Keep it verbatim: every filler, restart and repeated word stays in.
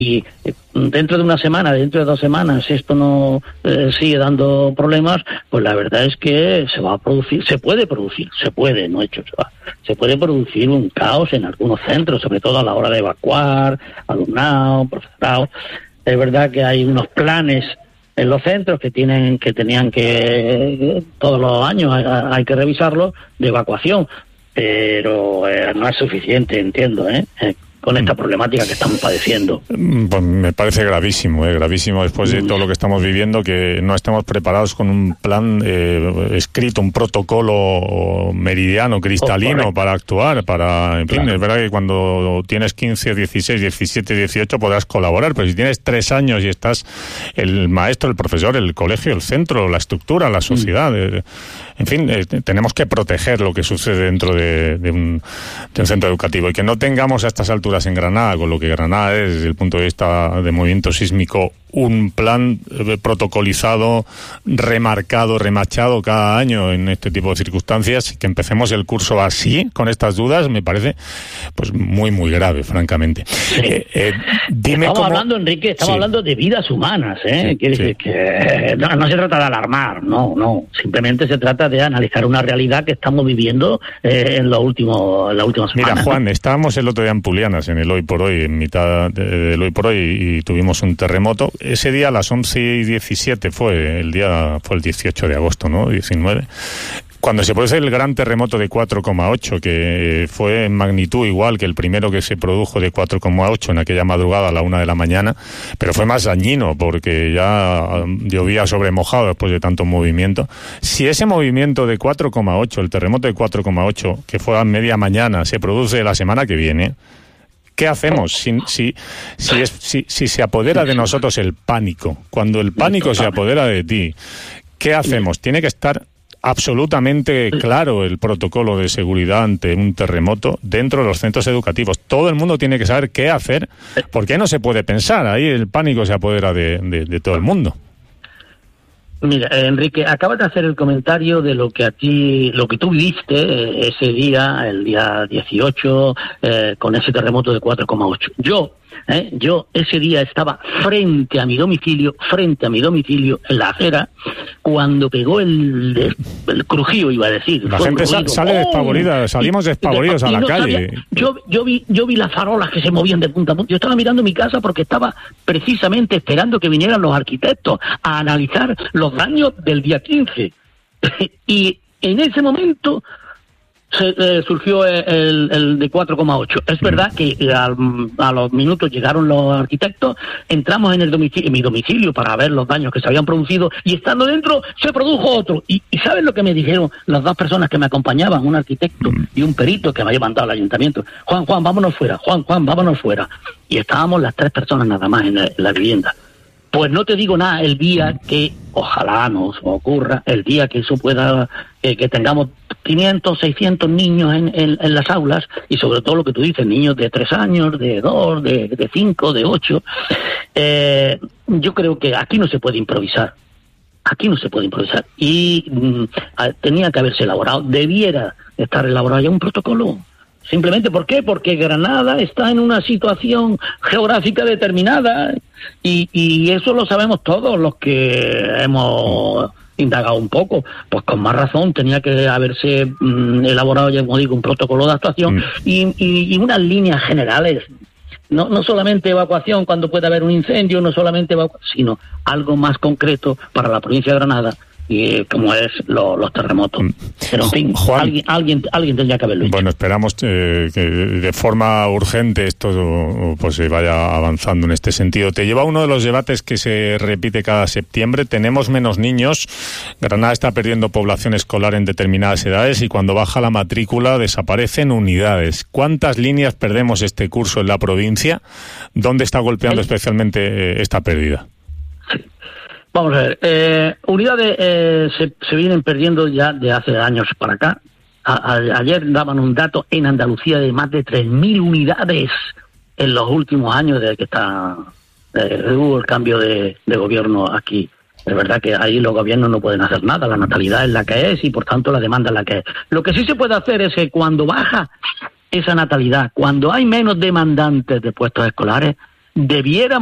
y dentro de una semana, dentro de dos semanas, si esto no eh, sigue dando problemas, pues la verdad es que se va a producir, se puede producir, se puede, no hecho, se, va, se puede producir un caos en algunos centros, sobre todo a la hora de evacuar, alumnado, profesorado. Es verdad que hay unos planes en los centros que tienen, que tenían que, todos los años hay, hay que revisarlos, de evacuación, pero eh, no es suficiente, entiendo, ¿eh? eh con esta problemática que estamos padeciendo. Pues me parece gravísimo, ¿eh? gravísimo después de todo lo que estamos viviendo, que no estemos preparados con un plan eh, escrito, un protocolo meridiano, cristalino, oh, para actuar, para, en fin, claro. Es verdad que cuando tienes quince, dieciséis, diecisiete, dieciocho podrás colaborar, pero si tienes tres años y estás el maestro, el profesor, el colegio, el centro, la estructura, la sociedad, mm. eh, en fin, eh, tenemos que proteger lo que sucede dentro de, de, un, de un centro educativo, y que no tengamos a estas alturas en Granada, con lo que Granada es desde el punto de vista de movimiento sísmico, un plan eh, protocolizado, remarcado, remachado cada año en este tipo de circunstancias, que empecemos el curso así, con estas dudas, me parece pues muy, muy grave, francamente. Sí. Eh, eh, dime estamos cómo... hablando, Enrique, estamos sí. hablando de vidas humanas, ¿eh? Sí, Quiere sí. decir que no, no se trata de alarmar, no, no, simplemente se trata de analizar una realidad que estamos viviendo eh, en, lo último, en la última semana. Mira, Juan, estábamos el otro día en Pulianas, en el Hoy por Hoy, en mitad del Hoy por Hoy, y tuvimos un terremoto. Ese día a las once y diecisiete fue el día, fue el dieciocho de agosto, ¿no? diecinueve. Cuando se produce el gran terremoto de cuatro coma ocho, que fue en magnitud igual que el primero que se produjo de cuatro coma ocho en aquella madrugada a la una de la mañana, pero fue más dañino porque ya llovía sobre mojado después de tanto movimiento. Si ese movimiento de cuatro coma ocho, el terremoto de cuatro coma ocho, que fue a media mañana, se produce la semana que viene, ¿qué hacemos si, si, si, es, si, si se apodera de nosotros el pánico? Cuando el pánico se apodera de ti, ¿qué hacemos? Tiene que estar absolutamente claro el protocolo de seguridad ante un terremoto dentro de los centros educativos. Todo el mundo tiene que saber qué hacer, porque no se puede pensar. Ahí el pánico se apodera de, de, de todo el mundo. Mira, Enrique, acabas de hacer el comentario de lo que a ti, lo que tú viviste eh, ese día, el día dieciocho, eh, con ese terremoto de cuatro coma ocho. Yo, eh, yo ese día estaba frente a mi domicilio, frente a mi domicilio, en la acera, cuando pegó el, el crujido, iba a decir. La gente sa- sale despavorida, salimos despavoridos a la no calle. Sabía, yo, yo vi, yo vi las farolas que se movían de punta a punta. Yo estaba mirando mi casa porque estaba precisamente esperando que vinieran los arquitectos a analizar los daños del día quince. Y en ese momento se, eh, surgió el, el, el de cuatro coma ocho. Es verdad que a, a los minutos llegaron los arquitectos, entramos en el domicilio, en mi domicilio para ver los daños que se habían producido, y estando dentro se produjo otro. Y, y ¿sabes lo que me dijeron las dos personas que me acompañaban? Un arquitecto y un perito que me había mandado al ayuntamiento. Juan, Juan, vámonos fuera. Juan, Juan, vámonos fuera. Y estábamos las tres personas nada más en la, en la vivienda. Pues no te digo nada el día que, ojalá nos ocurra, el día que eso pueda, eh, que tengamos quinientos, seiscientos niños en, en, en las aulas, y sobre todo lo que tú dices, niños de tres años, de dos, de, de cinco, de ocho. Eh, yo creo que aquí no se puede improvisar. Aquí no se puede improvisar. Y mm, tenía que haberse elaborado, debiera estar elaborado ya un protocolo. Simplemente, ¿por qué? Porque Granada está en una situación geográfica determinada, y, y eso lo sabemos todos los que hemos indagado un poco. Pues con más razón tenía que haberse mm, elaborado, ya como digo, un protocolo de actuación mm. y, y, y unas líneas generales. No, no solamente evacuación cuando puede haber un incendio, no solamente evacuación, sino algo más concreto para la provincia de Granada, y como es lo, los terremotos. Pero en fin, Juan, alguien, alguien, alguien tendría que haberlo hecho. Bueno, esperamos eh, que de forma urgente esto pues se vaya avanzando en este sentido. Te lleva a uno de los debates que se repite cada septiembre. Tenemos menos niños, Granada está perdiendo población escolar en determinadas edades, y cuando baja la matrícula desaparecen unidades. ¿Cuántas líneas perdemos este curso en la provincia? ¿Dónde está golpeando ¿Eh? especialmente eh, esta pérdida? Vamos a ver, eh, unidades eh, se, se vienen perdiendo ya de hace años para acá. A, a, ayer daban un dato en Andalucía de más de tres mil unidades en los últimos años desde que está eh, hubo el cambio de, de gobierno aquí. Es verdad que ahí los gobiernos no pueden hacer nada, la natalidad es la que es y por tanto la demanda es la que es. Lo que sí se puede hacer es que cuando baja esa natalidad, cuando hay menos demandantes de puestos escolares, debiera